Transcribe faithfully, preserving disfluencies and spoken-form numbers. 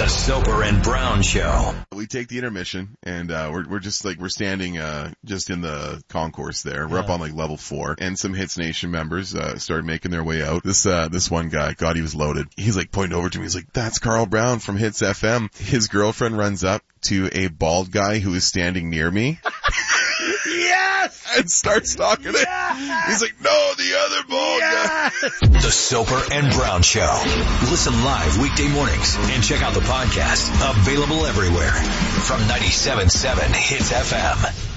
The Soper and Brown Show. We take the intermission, and uh, we're we're just like we're standing uh, just in the concourse there. We're yeah. up on like level four, and some Hits Nation members uh, started making their way out. This uh, this one guy, God, he was loaded. He's like pointing over to me. He's like, "That's Carl Brown from Hits F M." His girlfriend runs up to a bald guy who is standing near me. Yes! And starts talking to him. He's like, "No, the other bald yes! guy." The Soper and Brown Show. Listen live weekday mornings and check out the podcast. Available everywhere from ninety-seven point seven Hits F M.